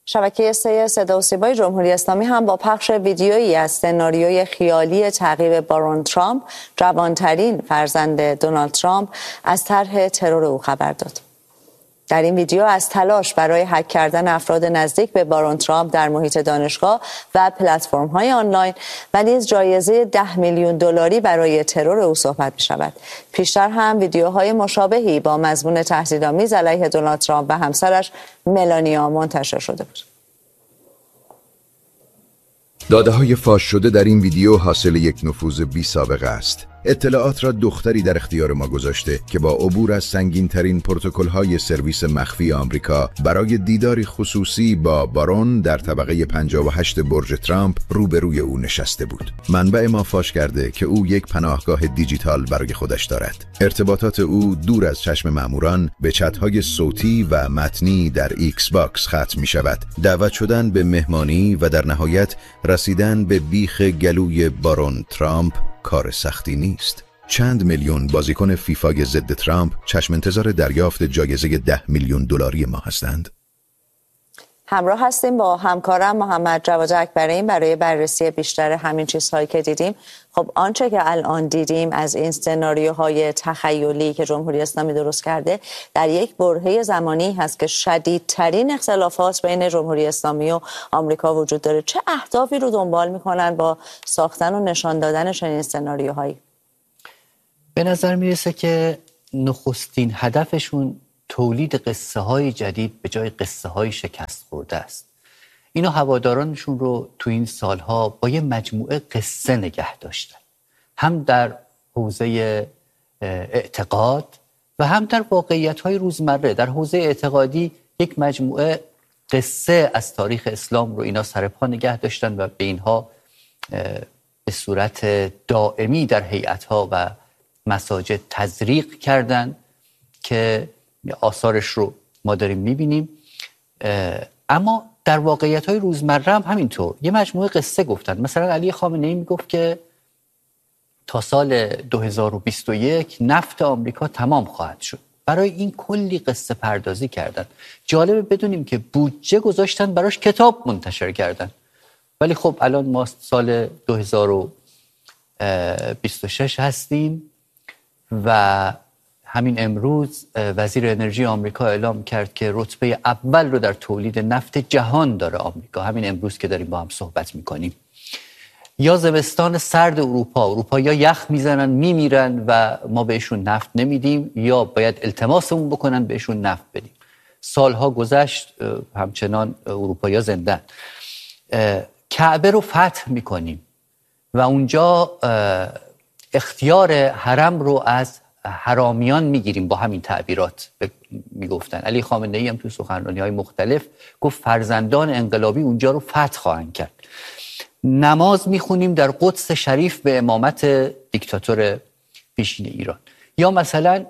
شبکه 3 صدا و سیمای جمهوری اسلامی هم با پخش ویدیویی از سناریوی خیالی تعقیب بارون ترامپ، جوانترین فرزند دونالد ترامپ، از طرح ترور او خبر داد. در این ویدیو از تلاش برای هک کردن افراد نزدیک به بارون ترامپ در محیط دانشگاه و پلتفرم‌های آنلاین و نیز جایزه $10 میلیون برای ترور او صحبت می‌شود. پیشتر هم ویدیوهای مشابهی با مضمون تهدیدآمیز علیه دونالد ترامپ و همسرش ملانیا منتشر شده بود. داده‌های فاش شده در این ویدیو حاصل یک نفوذ بی سابقه است. اطلاعات را دختری در اختیار ما گذاشته که با عبور از سنگین‌ترین پروتکل‌های سرویس مخفی آمریکا برای دیداری خصوصی با بارون در طبقه 58 برج ترامپ روبروی او نشسته بود. منبع ما فاش کرده که او یک پناهگاه دیجیتال برای خودش دارد. ارتباطات او دور از چشم ماموران به چت‌های صوتی و متنی در ایکس باکس ختم می‌شود. دعوت شدن به مهمانی و در نهایت رسیدن به بیخ گلوی بارون ترامپ کار سختی نیست. چند میلیون بازیکن فیفای ضد ترامپ چشم انتظار دریافت جایزه $10 میلیون ما هستند. همراه هستیم با همکارم محمد جواد اکبرین برای بررسی بیشتر همین چیزهایی که دیدیم. خب آنچه که الان دیدیم از این سناریوهای تخیلی که جمهوری اسلامی درست کرده در یک برهه زمانی هست که شدیدترین اختلافات بین جمهوری اسلامی و آمریکا وجود داره. چه اهدافی رو دنبال میکنن با ساختن و نشان دادن چنین سناریوهایی؟ به نظر میرسه که نخستین هدفشون تولید قصه های جدید به جای قصه های شکست خورده است. اینا هوادارانشون رو تو این سالها با یه مجموعه قصه نگه داشتن، هم در حوزه اعتقاد و هم در واقعیت های روزمره. در حوزه اعتقادی یک مجموعه قصه از تاریخ اسلام رو اینا سرپا نگه داشتن و به اینها به صورت دائمی در هیئت‌ها و مساجد تزریق کردن که آثارش رو ما داریم میبینیم. اما در واقعیت‌های روزمره هم همینطور یه مجموعه قصه گفتن. مثلا علی خامنه‌ای میگفت که تا سال 2021 نفت آمریکا تمام خواهد شد. برای این کلی قصه پردازی کردن. جالبه بدونیم که بودجه گذاشتن براش کتاب منتشر کردن. ولی خب الان ما سال 2026 هستیم و همین امروز وزیر انرژی آمریکا اعلام کرد که رتبه اول رو در تولید نفت جهان داره آمریکا. همین امروز که داریم با هم صحبت میکنیم. یا زمستان سرد اروپا یا یخ میزنن میمیرن و ما بهشون نفت نمیدیم یا باید التماسمون بکنن بهشون نفت بدیم. سالها گذشت همچنان اروپایی‌ها زندن. کعبه رو فتح میکنیم و اونجا اختیار حرم رو از حرامیان میگیریم. با همین تعبیرات میگفتن. علی خامنه‌ای هم تو سخنرانی‌های مختلف گفت فرزندان انقلابی اونجا رو فتح خواهند کرد. نماز میخونیم در قدس شریف به امامت دیکتاتور پیشین ایران. یا مثلا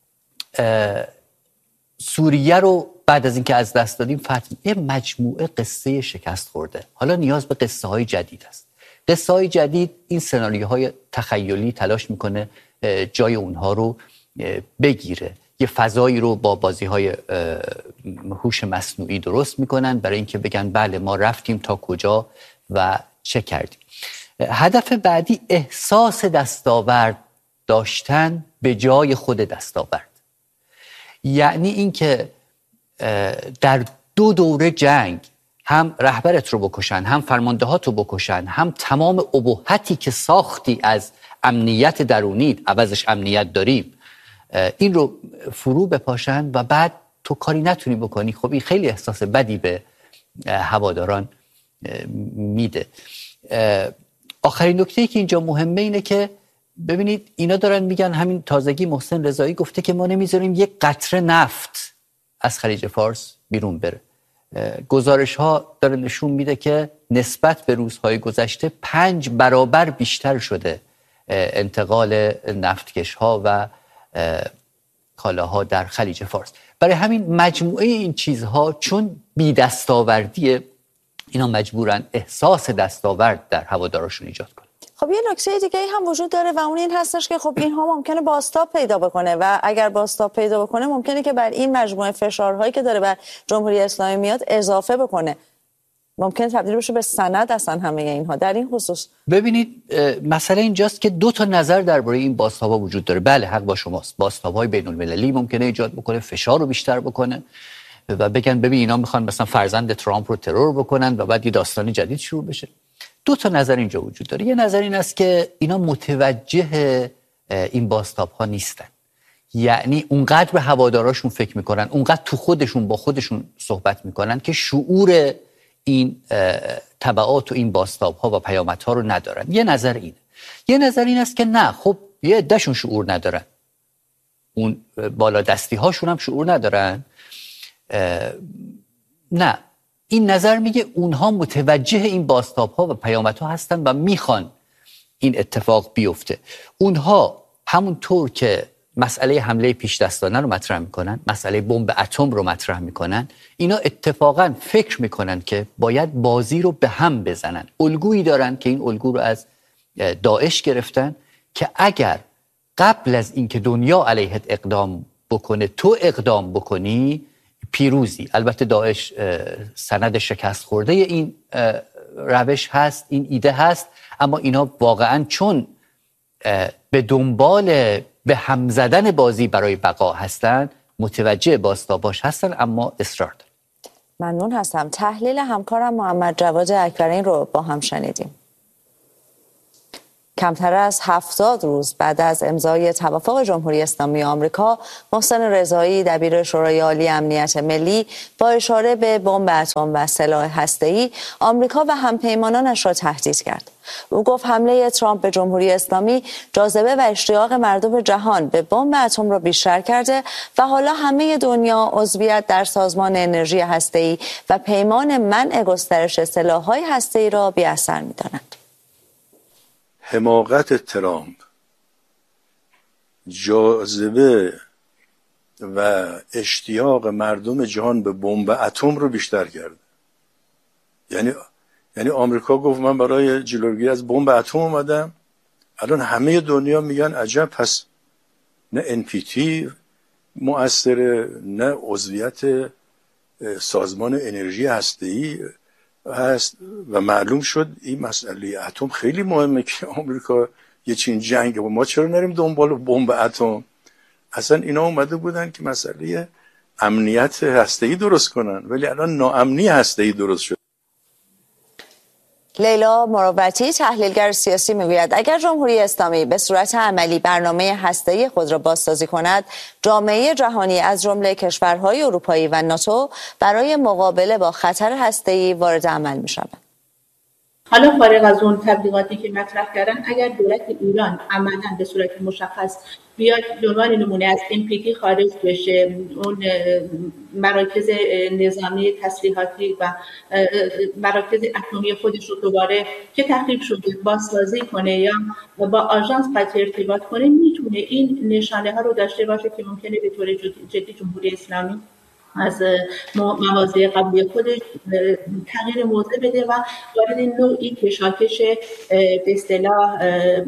سوریه رو بعد از اینکه از دست دادیم فتح. یه مجموعه قصه شکست خورده. حالا نیاز به قصه های جدید است. قصه های جدید این سناریوهای تخیلی تلاش میکنه جای اونها رو بگیره. یه فضایی رو با بازی‌های هوش مصنوعی درست میکنن برای اینکه بگن بله ما رفتیم تا کجا و چه کردیم. هدف بعدی احساس دستاورد داشتن به جای خود دستاورد. یعنی اینکه در دو دوره جنگ هم رهبرت رو بکشن، هم فرماندهات رو بکشن، هم تمام ابهتی که ساختی از امنیت درونیت عوضش امنیت داریم این رو فرو بپاشن و بعد تو کاری نتونی بکنی. خب این خیلی احساس بدی به هواداران میده. آخرین نکته‌ای که اینجا مهمه اینه که ببینید اینا دارن میگن، همین تازگی محسن رضایی گفته که ما نمیذاریم یک قطره نفت از خلیج فارس بیرون بره. گزارش ها داره نشون میده که نسبت به روزهای گذشته 5 برابر بیشتر شده انتقال نفتکش ها و کالاها در خلیج فارس. برای همین مجموعه این چیزها چون بی دستاوردیه اینا مجبورن احساس دستاورد در هوادارشون ایجاد کنن. خب یه نکته دیگه هم وجود داره و اون این هستش که خب اینها ممکنه بازتاب پیدا بکنه و اگر بازتاب پیدا بکنه ممکنه که بر این مجموعه فشارهایی که داره بر جمهوری اسلامی میاد اضافه بکنه، ممکنه تبدیل بشه به سند اصلا همه اینها. در این خصوص ببینید مسئله اینجاست که دو تا نظر درباره این بازتاب‌ها وجود داره. بله حق با شماست، بازتاب‌های بین‌المللی ممکنه ایجاد بکنه، فشار رو بیشتر بکنه و بگن ببین اینا میخوان مثلا فرزند ترامپ رو ترور بکنن و بعد یه داستان جدید شروع بشه. دو تا نظر اینجا وجود داره. یه نظر این است که اینا متوجه این بازتاب‌ها نیستن، یعنی اونقدر به هواداراشون فکر میکنن، اونقدر تو خودشون با خودشون صحبت میکنن که شعور این تبعات و این بازتاب‌ها و پیامدها رو ندارن. یه نظر اینه. یه نظر این است که نه، خب یه عده‌شون شعور ندارن، اون بالا دستی هاشون هم شعور ندارن. نه، این نظر میگه اونها متوجه این بازتاب‌ها و پیامدها هستن و میخوان این اتفاق بیفته. اونها همونطور که مسئله حمله پیش دستانه رو مطرح میکنن، مسئله بمب اتم رو مطرح میکنن، اینا اتفاقا فکر میکنن که باید بازی رو به هم بزنن. الگویی دارن که این الگو رو از داعش گرفتن که اگر قبل از اینکه دنیا علیهت اقدام بکنه تو اقدام بکنی پیروزی. البته داعش سند شکست خورده این روش هست، این ایده هست، اما اینا واقعا چون به دنبال به هم زدن بازی برای بقا هستن، متوجه بازتاباش هستن، اما اصرار دارن. ممنون هستم. تحلیل همکارم محمد جواد اکبرین رو با هم شنیدیم. کمتر از 70 روز بعد از امضای توافق جمهوری اسلامی آمریکا، محسن رضایی دبیر شورای عالی امنیت ملی با اشاره به بمب اتم و سلاح هسته‌ای آمریکا و همپیمانانش را تهدید کرد. او گفت حمله ترامپ به جمهوری اسلامی جاذبه و اشتیاق مردم جهان به بمب اتم را بیشتر کرده و حالا همه دنیا عضویت در سازمان انرژی هسته‌ای و پیمان منع گسترش سلاح‌های هسته‌ای را بی‌اثر می‌دانند. حماقت ترامپ جاذبه و اشتیاق مردم جهان به بمب اتم رو بیشتر کرده. یعنی آمریکا گفت من برای جلوگیری از بمب اتم اومدم، الان همه دنیا میگن عجب، پس نه NPT مؤثره، نه عضویت سازمان انرژی هسته‌ای هست و معلوم شد این مسئله اتم خیلی مهمه که آمریکا یه چین جنگ و ما چرا نریم دنبال بمب اتم. اصلا اینا اومده بودن که مسئله امنیت هسته‌ای درست کنن، ولی الان ناامنی هسته‌ای درست شد. لیلا مروتی تحلیلگر سیاسی میگوید اگر جمهوری اسلامی به صورت عملی برنامه هسته‌ای خود را بازسازی کند، جامعه جهانی از جمله کشورهای اروپایی و ناتو برای مقابله با خطر هسته‌ای وارد عمل می‌شود. حالا فارغ از اون تبلیغاتی که مطرح کردن، اگر دولت ایران عملاً به صورت مشخص بیاد به عنوان نمونه از NPT خارج بشه، اون مراکز نظامی تسلیحاتی و مراکز اتمی خودش رو دوباره که تخریب شده بازسازی کنه یا با آژانس قطع ارتباط کنه، میتونه این نشانه ها رو داشته باشه که ممکنه به طور جدی جمهوری اسلامی از مواضع قبلی خودش تغییر موضع بده و وارد نوعی کشاکش به اصطلاح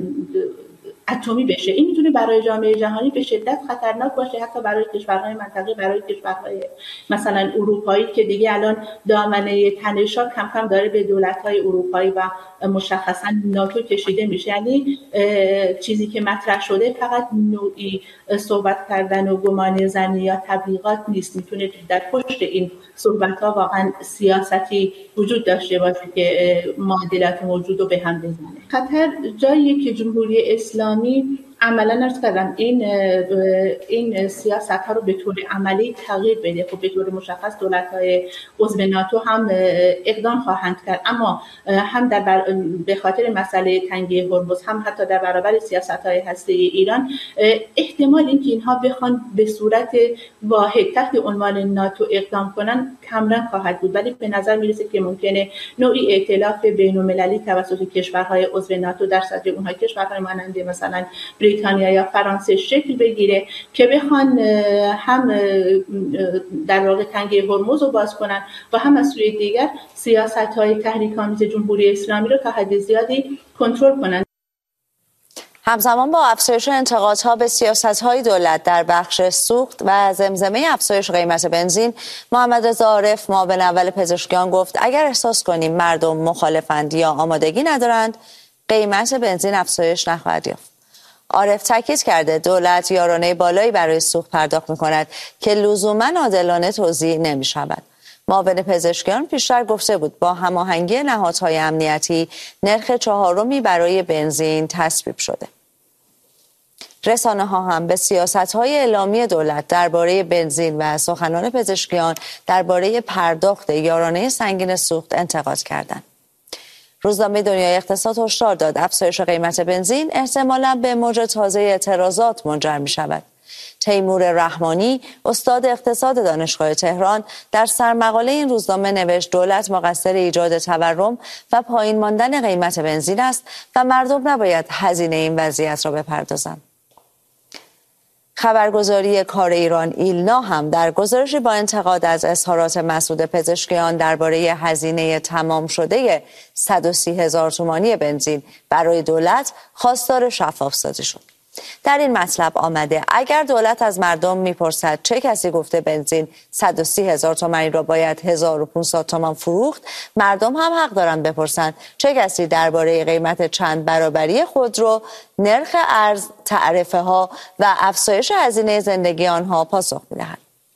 اتمی بشه. این میتونه برای جامعه جهانی به شدت خطرناک باشه، حتی برای کشورهای منطقه، برای کشورهای مثلا اروپایی که دیگه الان دامنه تنش‌ها کم کم داره به دولت‌های اروپایی و مشخصا ناتو کشیده میشه. یعنی چیزی که مطرح شده فقط نوعی صحبت کردن و گمان زنی یا تبلیغات نیست، میتونه در پشت این صحبت‌ها واقعا سیاستی وجود داشته باشه که معادلات موجود رو به هم بزنه. خطر جاییه که جمهوری اسلامی عملا عرض کردم این سیاست ها رو به طور عملی تغییر بده. خب به طور مشخص دولت های عضو ناتو هم اقدام خواهند کرد، اما هم به خاطر مسئله تنگی هرمز، هم حتی در برابر سیاست های هسته‌ای ایران، احتمال اینکه اینها بخوان به صورت واحد تحت عنوان ناتو اقدام کنن کمرنگ خواهد بود. ولی به نظر میرسه که ممکنه نوعی ائتلاف بین‌المللی توسط کشورهای عضو ناتو در صدر اونها کشورهای مانند مثلا بریتانیا یا فرانسه شکل بگیره که بخوان هم در واقع تنگه هرمز رو باز کنن و هم از سوی دیگر سیاست‌های تحریک‌آمیز جمهوری اسلامی رو تا حد زیادی کنترل کنن. همزمان با افزایش انتقادها به سیاست‌های دولت در بخش سوخت و زمزمه افزایش قیمت بنزین، محمد رضا عارف معاون اول پزشکیان گفت اگر احساس کنیم مردم مخالفند یا آمادگی ندارند، قیمت بنزین افزایش نخواهد یافت. عارف تاکید کرده دولت یارانه بالایی برای سوخت پرداخت می‌کند که لزوماً عادلانه توزیع نمی‌شود. معاون پزشکیان پیشتر گفته بود با هماهنگی نهادهای امنیتی نرخ چهارمی برای بنزین تصویب شده. رسانه‌ها هم به سیاست‌های اعلامی دولت درباره بنزین و سخنان پزشکیان درباره پرداخت یارانه سنگین سوخت انتقاد کردند. روزنامه دنیای اقتصاد هشدار داد افزایش قیمت بنزین احتمالاً به موج تازه اعتراضات منجر می‌شود. تیمور رحمانی، استاد اقتصاد دانشگاه تهران، در سرمقاله این روزنامه نوشت دولت مقصر ایجاد تورم و پایین ماندن قیمت بنزین است و مردم نباید هزینه این وضعیت را بپردازند. خبرگزاری کار ایران ایلنا هم در گزارشی با انتقاد از اظهارات مسعود پزشکیان درباره هزینه تمام شده 130,000 تومانی بنزین برای دولت خواستار شفاف‌سازی شد. در این مطلب آمده اگر دولت از مردم میپرسد چه کسی گفته بنزین 130,000 تومانی را باید 1500 تومان فروخت، مردم هم حق دارند بپرسند چه کسی درباره قیمت چند برابری خودرو، نرخ ارز، تعرفه ها و افزایش هزینه زندگی آنها پاسخ میدهد.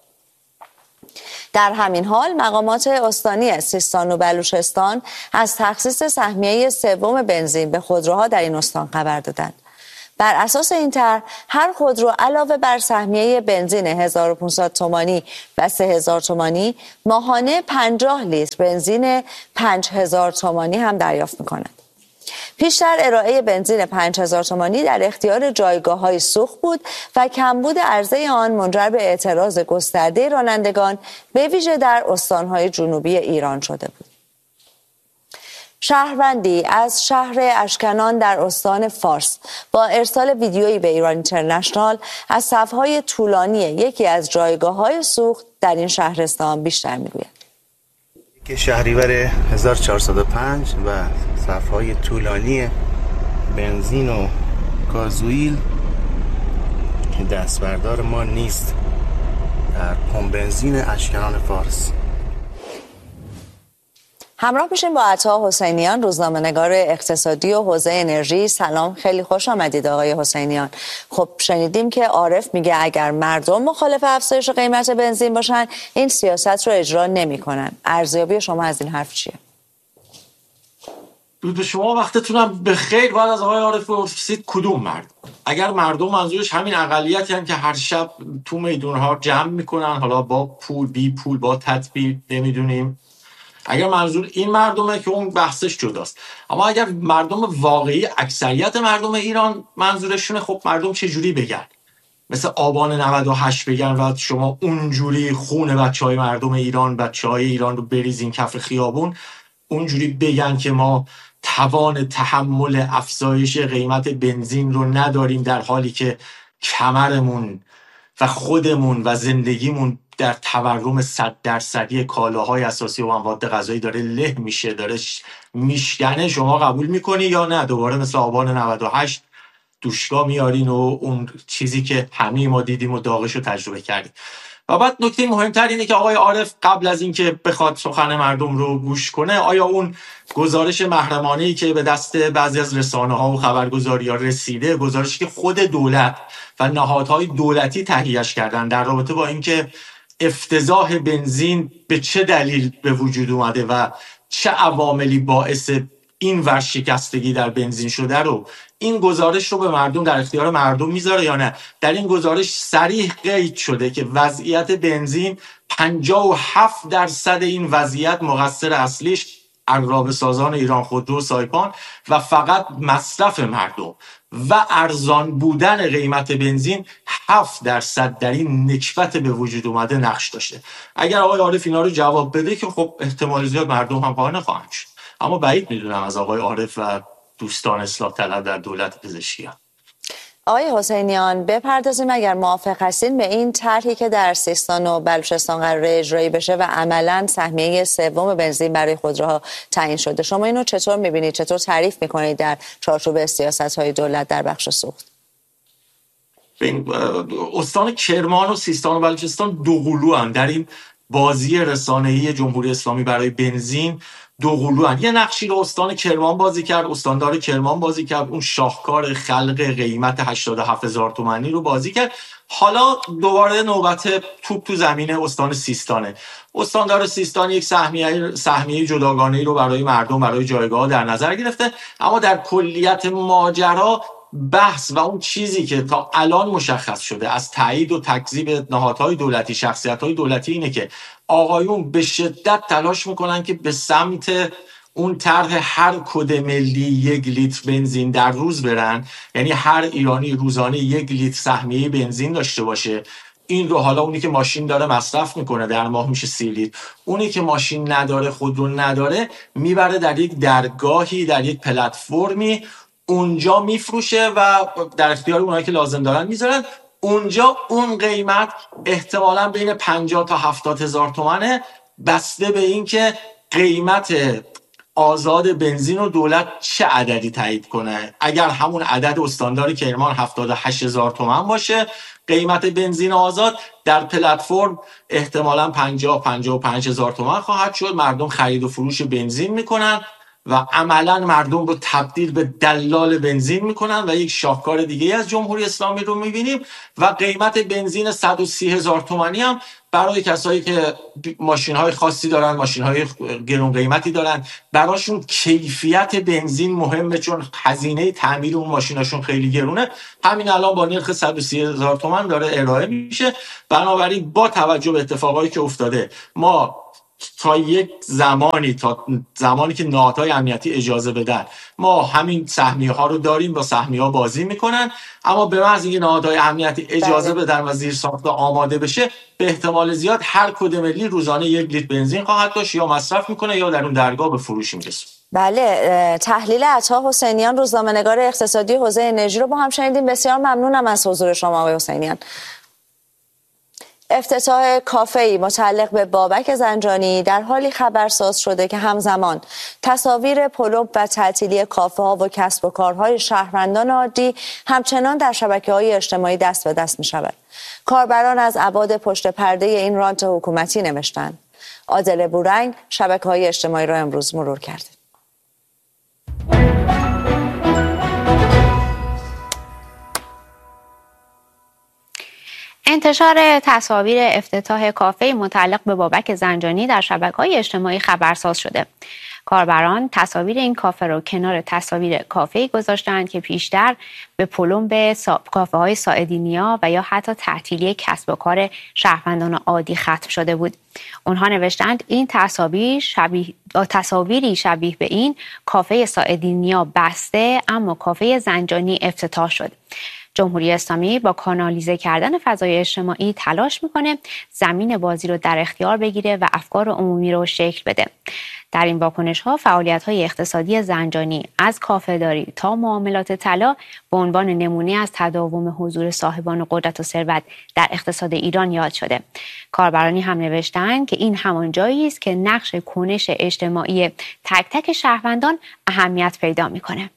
در همین حال مقامات استانی سیستان و بلوچستان از تخصیص سهمیه سوم بنزین به خودروها در این استان خبر دادند. بر اساس این طرح هر خودرو علاوه بر سهمیه بنزین 1500 تومانی و 3000 تومانی ماهانه 50 لیتر بنزین 5000 تومانی هم دریافت می‌کند. پیشتر ارائه بنزین 5000 تومانی در اختیار جایگاه‌های سوخت بود و کمبود عرضه آن منجر به اعتراض گسترده رانندگان به ویژه در استان‌های جنوبی ایران شده بود. شهروندی از شهر اشکنان در استان فارس با ارسال ویدیویی به ایران اینترنشنال از صف‌های طولانی یکی از جایگاه‌های سوخت در این شهرستان بیشتر می‌گوید. که شهریور 1405 و صف‌های طولانی بنزین و گازوئیل که دستبردار ما نیست در پمپ بنزین اشکنان فارس. همراه میشیم با عطا حسینیان، روزنامه‌نگار اقتصادی و حوزه انرژی. سلام، خیلی خوش آمدید آقای حسینیان. خب شنیدیم که عارف میگه اگر مردم مخالف افزایش قیمت بنزین باشن این سیاست رو اجرا نمی‌کنن. ارزیابی شما از این حرف چیه؟ به شما وقتتونم بخیر. بعد از آقای عارف پرسید کدوم مردم؟ اگر مردم منظورش همین اقلیتی هم که هر شب تو میدون‌ها جمع میکنن، حالا با پول بی پول با تدبیر نمیدونیم، اگر منظور این مردمه که اون بحثش جداست. اما اگر مردم واقعی، اکثریت مردم ایران منظورشونه، خب مردم چه جوری بگن؟ مثل آبان 98 بگن و شما اونجوری خون بچهای مردم ایران، بچهای ایران رو بریزین کف خیابون، اونجوری بگن که ما توان تحمل افزایش قیمت بنزین رو نداریم، در حالی که کمرمون و خودمون و زندگیمون در تورم 100% کالاهای اساسی و مواد غذایی داره له میشه، داره میشکنه، شما قبول میکنی یا نه؟ دوباره مثل آبان 98 دوشگاه میارین و اون چیزی که همه ما دیدیم و داغش رو تجربه کردیم. و بعد نکته مهمتر اینه که آقای عارف قبل از اینکه بخواد سخن مردم رو گوش کنه، آیا اون گزارش محرمانه‌ای که به دست بعضی از رسانه‌ها و خبرگزاری‌ها رسیده، گزارشی که خود دولت و نهادهای دولتی تهیه‌اش کردن در رابطه با اینکه افتضاح بنزین به چه دلیل به وجود اومده و چه عواملی باعث این ورشکستگی در بنزین شده، رو این گزارش رو به مردم در اختیار مردم میذاره یا نه؟ در این گزارش صریح قید شده که وضعیت بنزین 57% این وضعیت مقصر اصلیش عرابه سازان ایران خودرو و سایپان و فقط مصرف مردم و ارزان بودن قیمت بنزین 7% در این نکبت به وجود اومده نقش داشته. اگر آقای عارف اینا رو جواب بده که خب احتمال زیاد مردم هم قانع خواهند شد، اما بعید میدونم از آقای عارف و دوستان اصلاح طلب در دولت پزشکیان. آقای حسینیان بپردازیم اگر موافق هستین به این طرحی که در سیستان و بلوچستان قرار اجرایی بشه و عملاً سهمیه سوم بنزین برای خودروها تعیین شده. شما اینو چطور می‌بینید؟ چطور تعریف می‌کنید در چارچوب سیاست‌های دولت در بخش سوخت؟ استان کرمان و سیستان و بلوچستان دوقلوان در این بازی رسانه‌ای جمهوری اسلامی برای بنزین. دوقلوان یه نقشی رو استان کرمان بازی کرد، استاندار کرمان بازی کرد، اون شاهکار خلق قیمت 87,000 تومانی رو بازی کرد. حالا دوباره نوبت توپ تو زمین استان سیستانه. استاندار سیستان یک سهمیه جداگانه‌ای رو برای مردم، برای جایگاه در نظر گرفته، اما در کلیت ماجرا بحث و اون چیزی که تا الان مشخص شده از تایید و تکذیب نهادهای دولتی، شخصیت‌های دولتی اینه که آقایون به شدت تلاش میکنن که به سمت اون طرح هر کد ملی 1 لیتر بنزین در روز برن، یعنی هر ایرانی روزانه 1 لیتر سهمیه بنزین داشته باشه. این رو حالا اونی که ماشین داره مصرف میکنه در ماه میشه 30 لیتر، اونی که ماشین نداره، خودرو نداره، میبره در یک درگاهی، در یک پلتفرمی، اونجا میفروشه و در اختیار اونایی که لازم دارن میذارن. اونجا اون قیمت احتمالاً بین 50 تا 70 هزار تومنه، بسته به این که قیمت آزاد بنزین رو دولت چه عددی تایید کنه. اگر همون عدد استانداری کرمان 78 هزار تومن باشه قیمت بنزین آزاد، در پلتفرم احتمالاً 50-55 هزار تومن خواهد شد. مردم خرید و فروش بنزین میکنن و عملا مردم رو تبدیل به دلال بنزین میکنن و یک شاهکار دیگه از جمهوری اسلامی رو میبینیم. و قیمت بنزین 130 هزار تومانی هم برای کسایی که ماشین های خاصی دارن، ماشین های گرون قیمتی دارن، براشون کیفیت بنزین مهمه، چون هزینه تعمیر اون ماشیناشون خیلی گرونه. همین الان با نرخ 130 هزار تومان داره ارائه میشه. بنابراین با توجه به اتفاقایی که افتاده، ما تا یک زمانی، تا زمانی که نهادهای امنیتی اجازه بدن، ما همین سهمیه ها رو داریم، با سهمیه ها بازی میکنن. اما به محض اینکه نهادهای امنیتی اجازه بدن و زیر ساخت آماده بشه، به احتمال زیاد هر کد ملی روزانه 1 لیتر بنزین خواهد داشت، یا مصرف میکنه یا در اون درگاه به فروش میرسه. بله، تحلیل عطا حسینیان، روزنامه‌نگار اقتصادی حوزه انرژی رو با هم شنیدیم. بسیار ممنونم از حضور شما آقای حسینیان. افتتاح کافه‌ای متعلق به بابک زنجانی در حالی خبرساز شده که همزمان تصاویر پلوب و تعطیلی کافه‌ها و کسب و کارهای شهروندان عادی همچنان در شبکه‌های اجتماعی دست به دست می‌شود. کاربران از ابعاد پشت پرده این رانت حکومتی نوشتند. عادل بورنگ شبکه‌های اجتماعی را امروز مرور کرد. انتشار تصاویر افتتاح کافه متعلق به بابک زنجانی در شبکه‌های اجتماعی خبرساز شده. کاربران تصاویر این کافه را کنار تصاویر کافه‌ای گذاشتند که پیشتر به پلمب کافه‌های ساعدینیا و یا حتی تعطیلی کسب و کار شهروندان عادی ختم شده بود. اونها نوشتند این تصاویری شبیه به این کافه ساعدینیا بسته، اما کافه زنجانی افتتاح شد. جمهوری اسلامی با کانالیزه کردن فضای اجتماعی تلاش میکنه زمین بازی رو در اختیار بگیره و افکار عمومی رو شکل بده. در این واکنش ها فعالیت های اقتصادی زنجانی از کافه‌داری تا معاملات طلا به عنوان نمونه از تداوم حضور صاحبان قدرت و ثروت در اقتصاد ایران یاد شده. کاربرانی هم نوشتند که این همان جایی است که نقش کنش اجتماعی تک تک شهروندان اهمیت پیدا میکنه.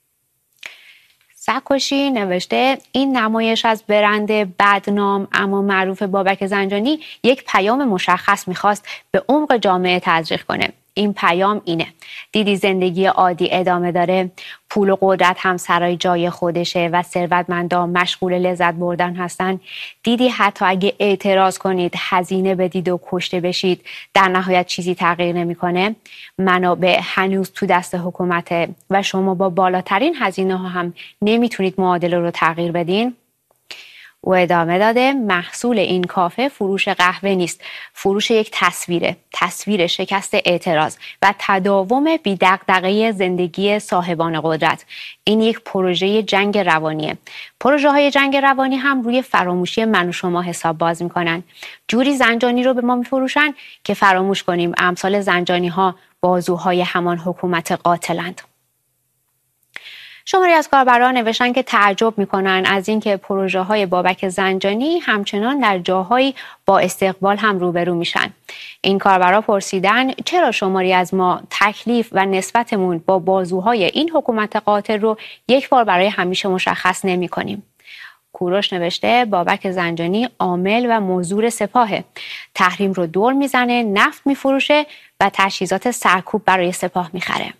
سکوشی نوشته این نمایش از برند بدنام اما معروف بابک زنجانی یک پیام مشخص میخواست به عمق جامعه تزریق کنه. این پیام اینه: دیدی زندگی عادی ادامه داره، پول و قدرت هم سرای جای خودشه و ثروتمندان مشغول لذت بردن هستن. دیدی حتی اگه اعتراض کنید، هزینه بدید و کشته بشید، در نهایت چیزی تغییر نمیکنه. منابع هنوز تو دست حکومته و شما با بالاترین هزینه ها هم نمیتونید معادله رو تغییر بدین. او ادامه داده محصول این کافه فروش قهوه نیست، فروش یک تصویر شکست اعتراض و تداوم بی دغدغه زندگی صاحبان قدرت. این یک پروژه جنگ روانیه. پروژه های جنگ روانی هم روی فراموشی من و شما حساب باز میکنن. جوری زنجانی رو به ما میفروشن که فراموش کنیم امثال زنجانی ها بازوهای همان حکومت قاتلند. شماری از کاربران نوشتن که تعجب میکنن از اینکه پروژه های بابک زنجانی همچنان در جاهایی با استقبال هم روبرو میشن. این کاربرا پرسیدن چرا شماری از ما تکلیف و نسبتمون با بازوهای این حکومت قاتل رو یک بار برای همیشه مشخص نمی کنیم. کوروش نوشته بابک زنجانی عامل و مزدور سپاهه. تحریم رو دور میزنه، نفت میفروشه و تجهیزات سرکوب برای سپاه میخره.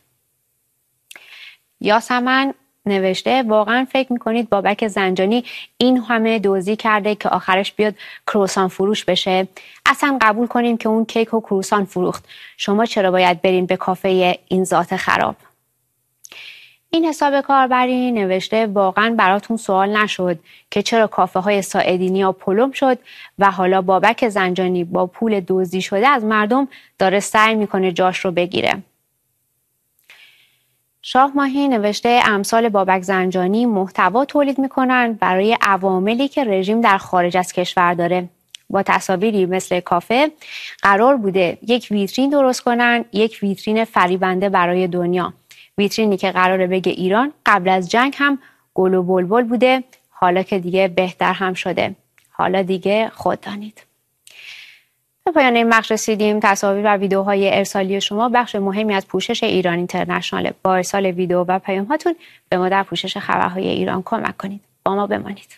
یاسمن نوشته واقعا فکر میکنید بابک زنجانی این همه دزدی کرده که آخرش بیاد کروسان فروش بشه؟ اصلا قبول کنیم که اون کیک و کروسان فروخت. شما چرا باید برین به کافه این ذات خراب؟ این حساب کاربری نوشته واقعا براتون سوال نشد که چرا کافه های ساعدینیا پلم شد و حالا بابک زنجانی با پول دزدی شده از مردم داره سعی میکنه جاش رو بگیره. شاه ماهی نوشته امثال بابک زنجانی محتوا تولید میکنن برای عواملی که رژیم در خارج از کشور داره. با تصاویری مثل کافه قرار بوده یک ویترین درست کنن، یک ویترین فریبنده برای دنیا. ویترینی که قراره بگه ایران قبل از جنگ هم گل و بلبل بوده، حالا که دیگه بهتر هم شده. حالا دیگه خود دانید. به پایان این بخش رسیدیم. تصاویر و ویدیوهای ارسالی شما بخش مهمی از پوشش ایران اینترنشنال. با ارسال ویدیو و پیام هاتون به ما در پوشش خبرهای ایران کمک کنید. با ما بمانید.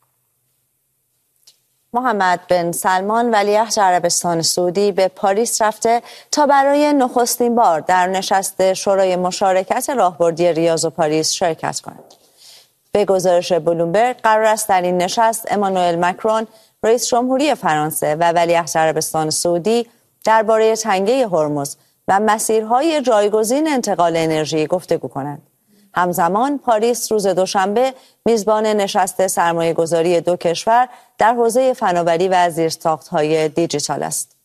محمد بن سلمان ولیعهد عربستان سعودی به پاریس رفته تا برای نخستین بار در نشست شورای مشارکت راهبردی ریاض و پاریس شرکت کند. به گزارش بلومبرگ قرار است در این نشست امانوئل مکرون رئیس جمهوری فرانسه و ولیعهد عربستان سعودی درباره تنگه هرمز و مسیرهای جایگزین انتقال انرژی گفتگو کنند. همزمان پاریس روز دوشنبه میزبان نشست سرمایه‌گذاری دو کشور در حوزه فناوری و زیرساخت‌های دیجیتال است.